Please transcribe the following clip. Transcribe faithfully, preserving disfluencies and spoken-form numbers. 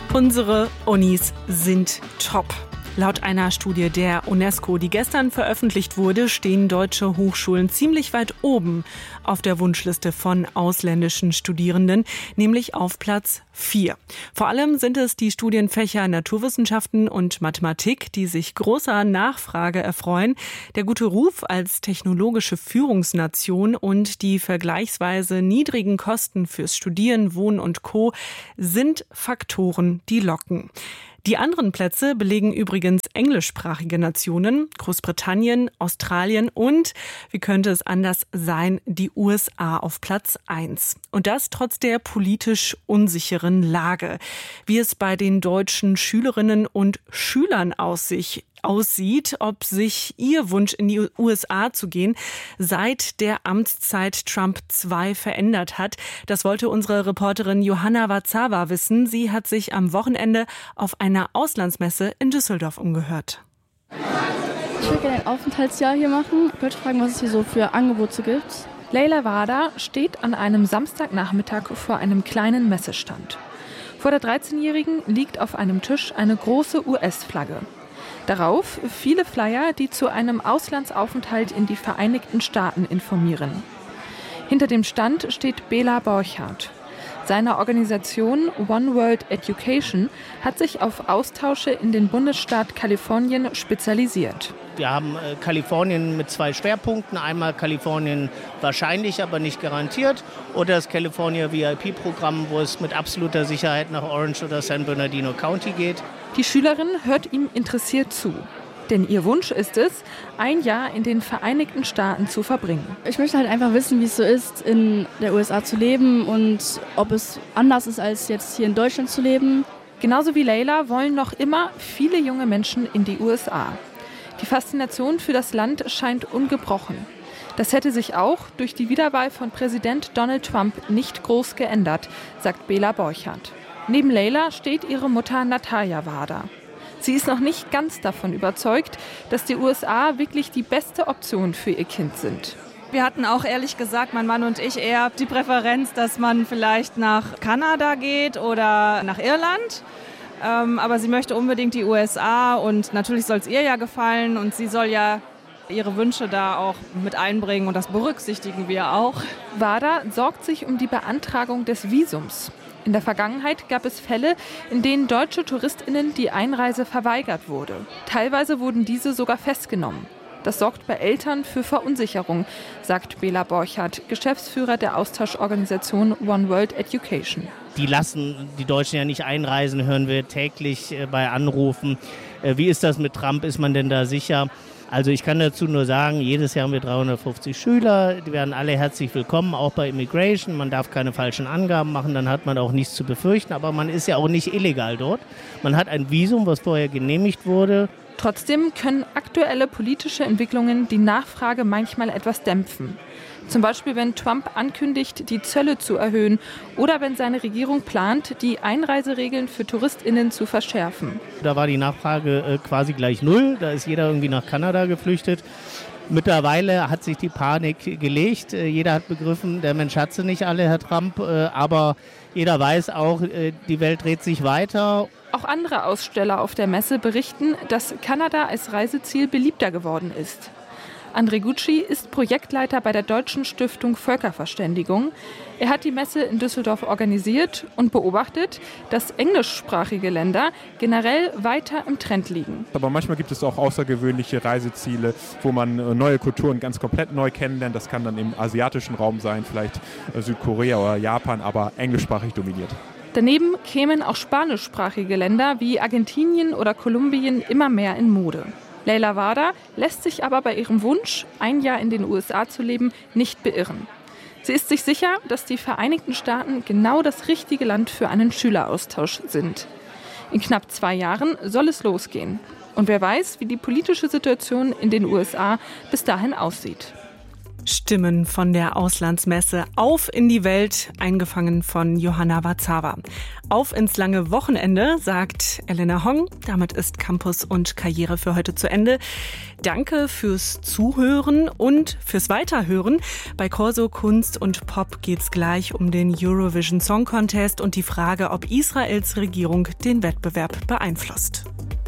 Unsere Unis sind top. Laut einer Studie der UNESCO, die gestern veröffentlicht wurde, stehen deutsche Hochschulen ziemlich weit oben auf der Wunschliste von ausländischen Studierenden, nämlich auf Platz vier. Vor allem sind es die Studienfächer Naturwissenschaften und Mathematik, die sich großer Nachfrage erfreuen. Der gute Ruf als technologische Führungsnation und die vergleichsweise niedrigen Kosten fürs Studieren, Wohnen und Co. sind Faktoren, die locken. Die anderen Plätze belegen übrigens englischsprachige Nationen, Großbritannien, Australien und, wie könnte es anders sein, die U S A auf Platz eins. Und das trotz der politisch unsicheren Lage. Wie es bei den deutschen Schülerinnen und Schülern aussieht, aussieht, ob sich ihr Wunsch in die U S A zu gehen seit der Amtszeit Trump zwei verändert hat. Das wollte unsere Reporterin Johanna Wazawa wissen. Sie hat sich am Wochenende auf einer Auslandsmesse in Düsseldorf umgehört. Ich würde gerne ein Aufenthaltsjahr hier machen. Ich wollte fragen, was es hier so für Angebote gibt. Leila Wada steht an einem Samstagnachmittag vor einem kleinen Messestand. Vor der dreizehnjährigen liegt auf einem Tisch eine große U S-Flagge. Darauf viele Flyer, die zu einem Auslandsaufenthalt in die Vereinigten Staaten informieren. Hinter dem Stand steht Bela Borchardt. Seine Organisation One World Education hat sich auf Austausche in den Bundesstaat Kalifornien spezialisiert. Wir haben äh, Kalifornien mit zwei Schwerpunkten. Einmal Kalifornien wahrscheinlich, aber nicht garantiert. Oder das California V I P-Programm, wo es mit absoluter Sicherheit nach Orange oder San Bernardino County geht. Die Schülerin hört ihm interessiert zu. Denn ihr Wunsch ist es, ein Jahr in den Vereinigten Staaten zu verbringen. Ich möchte halt einfach wissen, wie es so ist, in der U S A zu leben und ob es anders ist, als jetzt hier in Deutschland zu leben. Genauso wie Leila wollen noch immer viele junge Menschen in die U S A. Die Faszination für das Land scheint ungebrochen. Das hätte sich auch durch die Wiederwahl von Präsident Donald Trump nicht groß geändert, sagt Bela Borchardt. Neben Leila steht ihre Mutter Natalia Wada. Sie ist noch nicht ganz davon überzeugt, dass die U S A wirklich die beste Option für ihr Kind sind. Wir hatten auch ehrlich gesagt, mein Mann und ich, eher die Präferenz, dass man vielleicht nach Kanada geht oder nach Irland. Ähm, aber sie möchte unbedingt die U S A und natürlich soll es ihr ja gefallen und sie soll ja ihre Wünsche da auch mit einbringen und das berücksichtigen wir auch. Wada sorgt sich um die Beantragung des Visums. In der Vergangenheit gab es Fälle, in denen deutsche TouristInnen die Einreise verweigert wurde. Teilweise wurden diese sogar festgenommen. Das sorgt bei Eltern für Verunsicherung, sagt Bela Borchardt, Geschäftsführer der Austauschorganisation One World Education. Die lassen die Deutschen ja nicht einreisen, hören wir täglich bei Anrufen. Wie ist das mit Trump? Ist man denn da sicher? Also ich kann dazu nur sagen, jedes Jahr haben wir dreihundertfünfzig Schüler, die werden alle herzlich willkommen, auch bei Immigration. Man darf keine falschen Angaben machen, dann hat man auch nichts zu befürchten. Aber man ist ja auch nicht illegal dort. Man hat ein Visum, was vorher genehmigt wurde. Trotzdem können aktuelle politische Entwicklungen die Nachfrage manchmal etwas dämpfen. Zum Beispiel, wenn Trump ankündigt, die Zölle zu erhöhen oder wenn seine Regierung plant, die Einreiseregeln für TouristInnen zu verschärfen. Da war die Nachfrage äh, quasi gleich null. Da ist jeder irgendwie nach Kanada geflüchtet. Mittlerweile hat sich die Panik gelegt. Äh, jeder hat begriffen, der Mensch hat sie nicht alle, Herr Trump. Äh, aber jeder weiß auch, äh, die Welt dreht sich weiter. Auch andere Aussteller auf der Messe berichten, dass Kanada als Reiseziel beliebter geworden ist. André Gucci ist Projektleiter bei der Deutschen Stiftung Völkerverständigung. Er hat die Messe in Düsseldorf organisiert und beobachtet, dass englischsprachige Länder generell weiter im Trend liegen. Aber manchmal gibt es auch außergewöhnliche Reiseziele, wo man neue Kulturen ganz komplett neu kennenlernt. Das kann dann im asiatischen Raum sein, vielleicht Südkorea oder Japan, aber englischsprachig dominiert. Daneben kämen auch spanischsprachige Länder wie Argentinien oder Kolumbien immer mehr in Mode. Leila Wada lässt sich aber bei ihrem Wunsch, ein Jahr in den U S A zu leben, nicht beirren. Sie ist sich sicher, dass die Vereinigten Staaten genau das richtige Land für einen Schüleraustausch sind. In knapp zwei Jahren soll es losgehen. Und wer weiß, wie die politische Situation in den U S A bis dahin aussieht. Stimmen von der Auslandsmesse auf in die Welt, eingefangen von Johanna Warzała. Auf ins lange Wochenende, sagt Elena Hong. Damit ist Campus und Karriere für heute zu Ende. Danke fürs Zuhören und fürs Weiterhören. Bei Corso Kunst und Pop geht's gleich um den Eurovision Song Contest und die Frage, ob Israels Regierung den Wettbewerb beeinflusst.